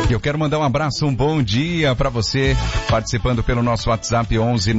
Eu quero mandar um abraço, um bom dia para você, participando pelo nosso WhatsApp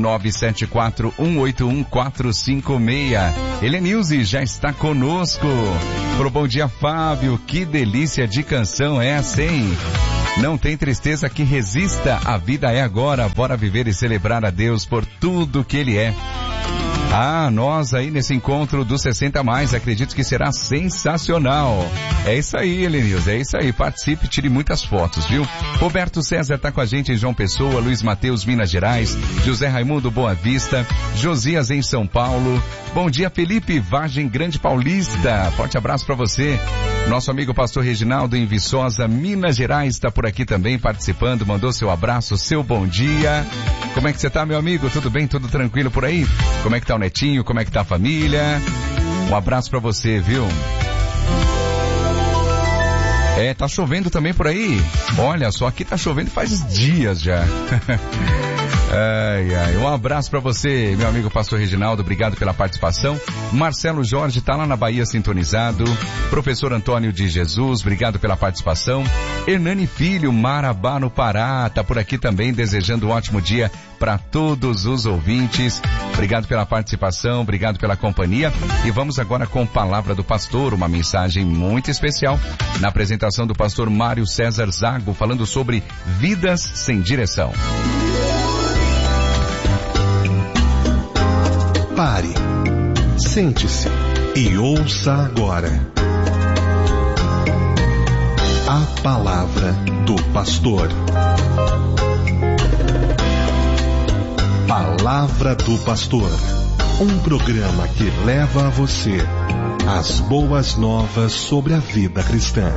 11-974-181-456. Helenilze já está conosco. Pro bom dia, Fábio, que delícia de canção é essa, hein? Não tem tristeza que resista, a vida é agora, bora viver e celebrar a Deus por tudo que Ele é. Nós aí nesse encontro dos 60 mais, acredito que será sensacional. É isso aí, Helenilze, é isso aí, participe, tire muitas fotos, viu? Roberto César tá com a gente em João Pessoa, Luiz Mateus, Minas Gerais, José Raimundo, Boa Vista, Josias em São Paulo. Bom dia, Felipe, Vargem Grande Paulista, forte abraço para você. Nosso amigo pastor Reginaldo em Viçosa, Minas Gerais, está por aqui também participando, mandou seu abraço, seu bom dia. Como é que você tá, meu amigo? Tudo bem? Tudo tranquilo por aí? Como é que tá o netinho? Como é que tá a família? Um abraço pra você, viu? Tá chovendo também por aí. Olha só, aqui tá chovendo faz dias já. Um abraço pra você, meu amigo pastor Reginaldo, obrigado pela participação. Marcelo Jorge tá lá na Bahia sintonizado. Professor Antônio de Jesus, obrigado pela participação. Hernani Filho, Marabá no Pará, tá por aqui também, desejando um ótimo dia para todos os ouvintes. Obrigado pela participação, obrigado pela companhia. E vamos agora com a Palavra do Pastor, uma mensagem muito especial na apresentação do pastor Mário César Zago, falando sobre vidas sem direção. Pare, sente-se e ouça agora a Palavra do Pastor. Palavra do Pastor, um programa que leva a você as boas novas sobre a vida cristã.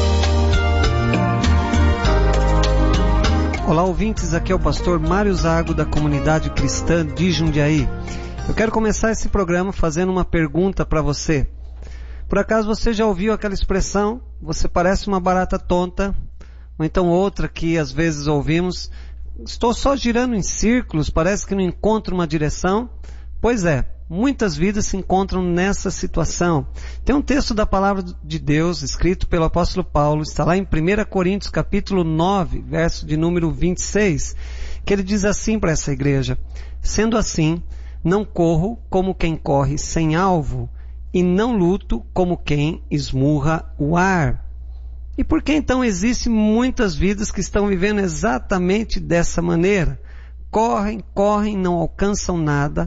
Olá, ouvintes, aqui é o pastor Mário Zago da Comunidade Cristã de Jundiaí. Eu quero começar esse programa fazendo uma pergunta para você. Por acaso você já ouviu aquela expressão, você parece uma barata tonta? Ou então outra que às vezes ouvimos, estou só girando em círculos, parece que não encontro uma direção? Pois é, muitas vidas se encontram nessa situação. Tem um texto da Palavra de Deus, escrito pelo apóstolo Paulo, está lá em 1 Coríntios capítulo 9, verso de número 26, que ele diz assim para essa igreja: sendo assim, não corro como quem corre sem alvo, e não luto como quem esmurra o ar. E por que então existem muitas vidas que estão vivendo exatamente dessa maneira? Correm, não alcançam nada,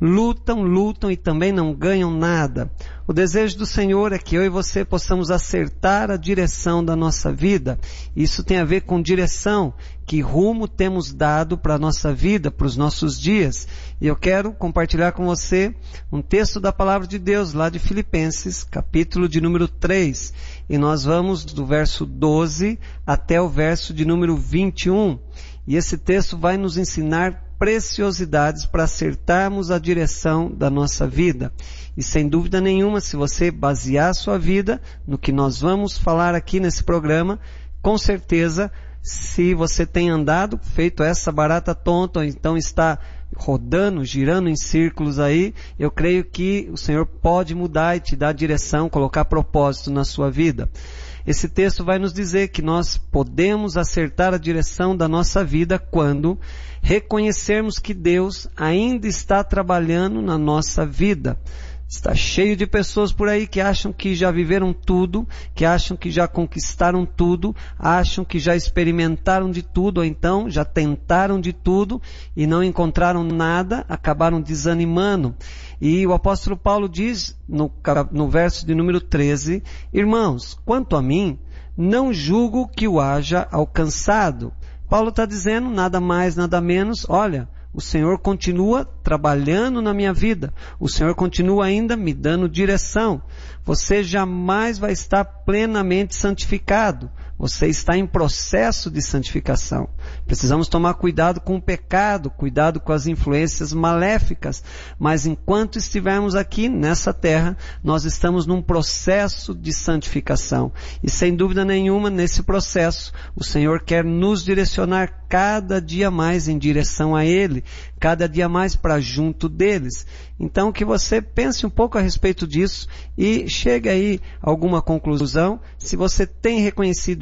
lutam e também não ganham nada. O desejo do Senhor é que eu e você possamos acertar a direção da nossa vida. Isso tem a ver com direção, que rumo temos dado para a nossa vida, para os nossos dias. E eu quero compartilhar com você um texto da Palavra de Deus, lá de Filipenses, capítulo de número 3. E nós vamos do verso 12 até o verso de número 21. E esse texto vai nos ensinar preciosidades para acertarmos a direção da nossa vida. E sem dúvida nenhuma, se você basear a sua vida no que nós vamos falar aqui nesse programa, com certeza, se você tem andado, feito essa barata tonta, ou então está rodando, girando em círculos aí, eu creio que o Senhor pode mudar e te dar direção, colocar propósito na sua vida. Esse texto vai nos dizer que nós podemos acertar a direção da nossa vida quando reconhecermos que Deus ainda está trabalhando na nossa vida. Está cheio de pessoas por aí que acham que já viveram tudo, que acham que já conquistaram tudo, acham que já experimentaram de tudo, ou então já tentaram de tudo e não encontraram nada, acabaram desanimando. E o apóstolo Paulo diz no verso de número 13, irmãos, quanto a mim, não julgo que o haja alcançado. Paulo está dizendo nada mais, nada menos, olha, o Senhor continua trabalhando na minha vida. O Senhor continua ainda me dando direção. Você jamais vai estar plenamente santificado. Você está em processo de santificação. Precisamos tomar cuidado com o pecado, cuidado com as influências maléficas. Mas enquanto estivermos aqui nessa terra, nós estamos num processo de santificação. E sem dúvida nenhuma, nesse processo, o Senhor quer nos direcionar cada dia mais em direção a Ele, cada dia mais para junto deles. Então que você pense um pouco a respeito disso e chegue aí a alguma conclusão. Se você tem reconhecido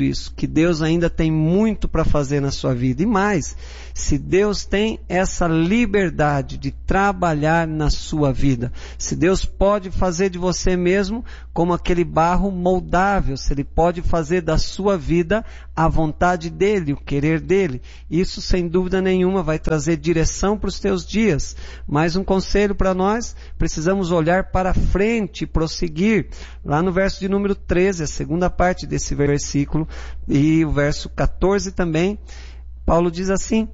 isso, que Deus ainda tem muito para fazer na sua vida. E mais, se Deus tem essa liberdade de trabalhar na sua vida, se Deus pode fazer de você mesmo como aquele barro moldável, se Ele pode fazer da sua vida a vontade dEle, o querer dEle, isso sem dúvida nenhuma vai trazer direção para os teus dias. Mais um conselho para nós, precisamos olhar para frente e prosseguir. Lá no verso de número 13, a segunda parte desse versículo, e o verso 14 também, Paulo diz assim: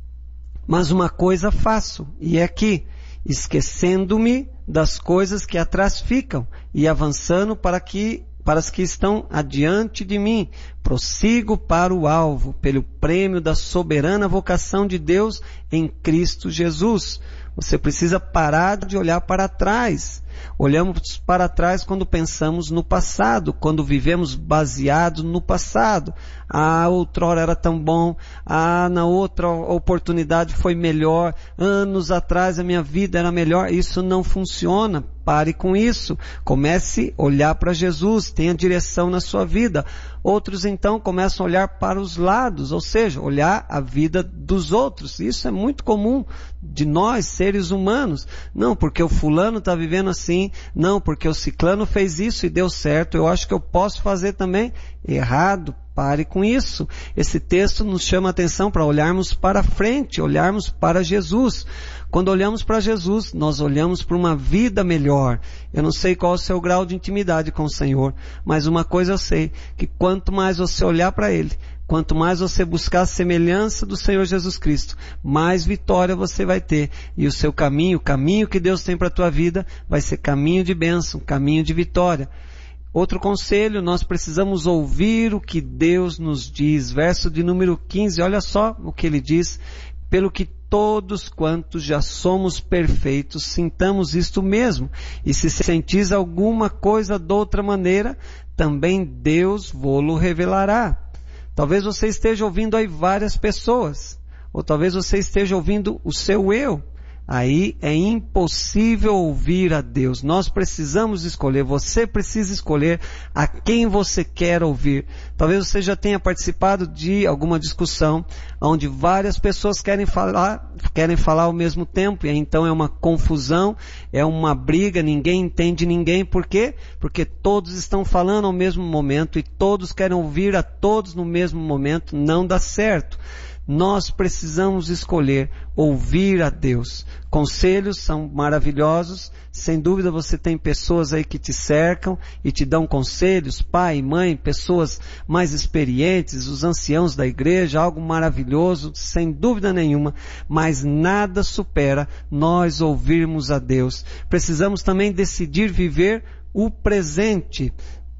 mas uma coisa faço, e é que, esquecendo-me das coisas que atrás ficam, e avançando para as que estão adiante de mim, prossigo para o alvo, pelo prêmio da soberana vocação de Deus em Cristo Jesus. Você precisa parar de olhar para trás. Olhamos para trás quando pensamos no passado, quando vivemos baseado no passado. Outrora era tão bom, na outra oportunidade foi melhor, anos atrás a minha vida era melhor. Isso não funciona. Pare com isso. Comece a olhar para Jesus, tenha direção na sua vida. Outros então começam a olhar para os lados, ou seja, olhar a vida dos outros. Isso é muito comum de nós, seres humanos. Não, porque o fulano está vivendo assim, não, porque o ciclano fez isso e deu certo, eu acho que eu posso fazer também. Errado. Pare com isso. Esse texto nos chama a atenção para olharmos para frente, olharmos para Jesus. Quando olhamos para Jesus, nós olhamos para uma vida melhor. Eu não sei qual é o seu grau de intimidade com o Senhor, mas uma coisa eu sei, que quanto mais você olhar para Ele, quanto mais você buscar a semelhança do Senhor Jesus Cristo, mais vitória você vai ter. E o seu caminho, o caminho que Deus tem para a tua vida, vai ser caminho de bênção, caminho de vitória. Outro conselho, nós precisamos ouvir o que Deus nos diz. Verso de número 15, olha só o que ele diz: pelo que todos quantos já somos perfeitos, sintamos isto mesmo. E se sentis alguma coisa de outra maneira, também Deus vô-lo revelará. Talvez você esteja ouvindo aí várias pessoas, ou talvez você esteja ouvindo o seu eu. Aí é impossível ouvir a Deus. Nós precisamos escolher, você precisa escolher a quem você quer ouvir. Talvez você já tenha participado de alguma discussão onde várias pessoas querem falar ao mesmo tempo, e então é uma confusão, é uma briga, ninguém entende ninguém. Por quê? Porque todos estão falando ao mesmo momento e todos querem ouvir a todos no mesmo momento. Não dá certo. Nós precisamos escolher ouvir a Deus. Conselhos são maravilhosos. Sem dúvida você tem pessoas aí que te cercam e te dão conselhos, pai, mãe, pessoas mais experientes, os anciãos da igreja, algo maravilhoso, sem dúvida nenhuma. Mas nada supera nós ouvirmos a Deus. Precisamos também decidir viver o presente.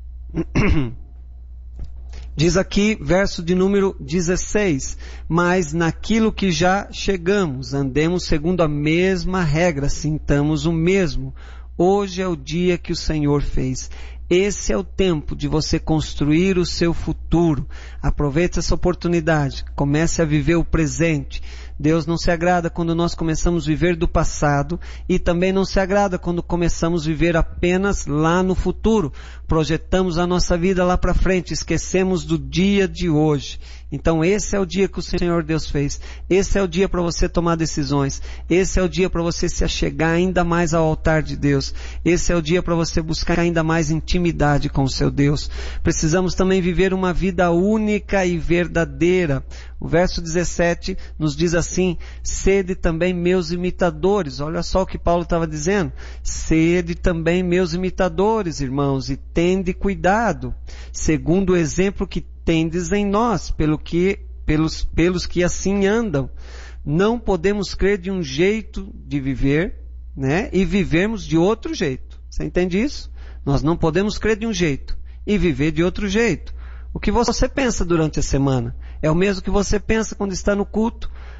Diz aqui, verso de número 16, mas naquilo que já chegamos, andemos segundo a mesma regra, sintamos o mesmo. Hoje é o dia que o Senhor fez. Esse é o tempo de você construir o seu futuro. Aproveite essa oportunidade. Comece a viver o presente. Deus não se agrada quando nós começamos a viver do passado e também não se agrada quando começamos a viver apenas lá no futuro. Projetamos a nossa vida lá para frente, esquecemos do dia de hoje. Então esse é o dia que o Senhor Deus fez. Esse é o dia para você tomar decisões. Esse é o dia para você se achegar ainda mais ao altar de Deus. Esse é o dia para você buscar ainda mais intimidade com o seu Deus. Precisamos também viver uma vida única e verdadeira. O verso 17 nos diz assim: sede também meus imitadores. Olha só o que Paulo estava dizendo. Sede também meus imitadores, irmãos, e tende cuidado, segundo o exemplo que tendes em nós, pelos que assim andam. Não podemos crer de um jeito de viver, né, e vivermos de outro jeito. Você entende isso? Nós não podemos crer de um jeito e viver de outro jeito. O que você pensa durante a semana é o mesmo que você pensa quando está no culto.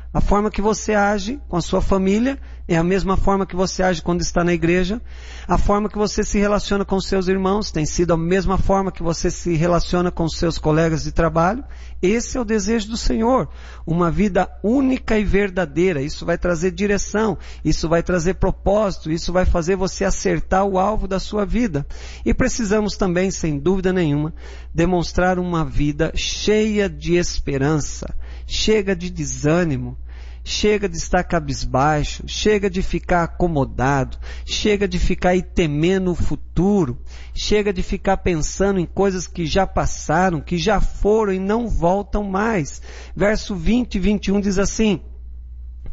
A forma que você age com a sua família é a mesma forma que você age quando está na igreja. A forma que você se relaciona com seus irmãos tem sido a mesma forma que você se relaciona com seus colegas de trabalho. Esse é o desejo do Senhor. Uma vida única e verdadeira. Isso vai trazer direção. Isso vai trazer propósito. Isso vai fazer você acertar o alvo da sua vida. E precisamos também, sem dúvida nenhuma, demonstrar uma vida cheia de esperança. Chega de desânimo. Chega de estar cabisbaixo, chega de ficar acomodado, chega de ficar aí temendo o futuro, chega de ficar pensando em coisas que já passaram, que já foram e não voltam mais. Verso 20 e 21 diz assim: